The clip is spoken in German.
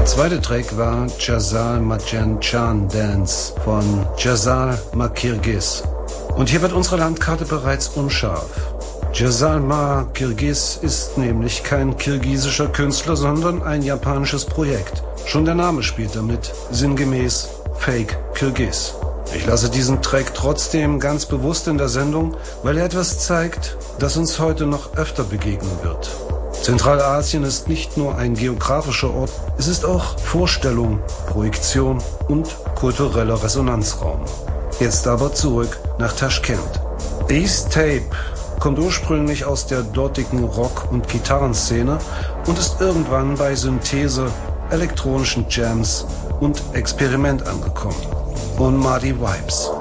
Der zweite Track war Jazal Majan Dance von Jazal Kirgiz. Und hier wird unsere Landkarte bereits unscharf. Jazal Kirgiz ist nämlich kein kirgisischer Künstler, sondern ein japanisches Projekt. Schon der Name spielt damit, sinngemäß Fake Kirgiz. Ich lasse diesen Track trotzdem ganz bewusst in der Sendung, weil er etwas zeigt, das uns heute noch öfter begegnen wird. Zentralasien ist nicht nur ein geografischer Ort, es ist auch Vorstellung, Projektion und kultureller Resonanzraum. Jetzt aber zurück nach Taschkent. Ace Tape kommt ursprünglich aus der dortigen Rock- und Gitarrenszene und ist irgendwann bei Synthese, elektronischen Jams und Experiment angekommen. Und Marty Vibes.